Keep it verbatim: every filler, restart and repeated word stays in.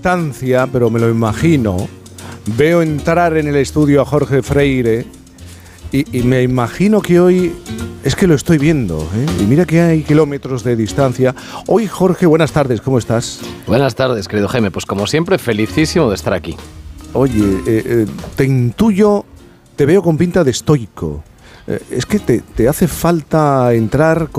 distancia, pero me lo imagino. Veo entrar en el estudio a Jorge Freire y, y me imagino que hoy... Es que lo estoy viendo, ¿eh? Y mira que hay kilómetros de distancia. Hoy, Jorge, buenas tardes, ¿cómo estás? Buenas tardes, querido Jaime. Pues como siempre, felicísimo de estar aquí. Oye, eh, eh, te intuyo, te veo con pinta de estoico. Eh, es que te, te hace falta entrar